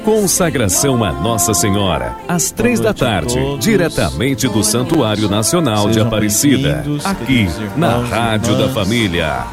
Consagração a Nossa Senhora, às 3 da tarde, diretamente do Santuário Nacional de Aparecida, aqui na Rádio da Família.